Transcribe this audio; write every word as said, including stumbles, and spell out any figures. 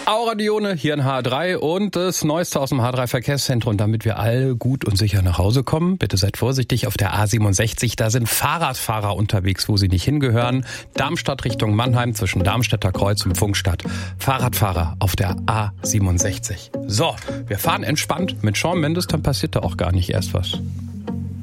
Auradione hier in H R drei und das Neueste aus dem H R drei Verkehrszentrum. Damit wir alle gut und sicher nach Hause kommen, bitte seid vorsichtig auf der A siebenundsechzig. Da sind Fahrradfahrer unterwegs, wo sie nicht hingehören. Darmstadt Richtung Mannheim zwischen Darmstädter Kreuz und Pfungstadt. Fahrradfahrer auf der A siebenundsechzig. So, wir fahren entspannt mit Shawn Mendes, dann passiert da auch gar nicht erst was.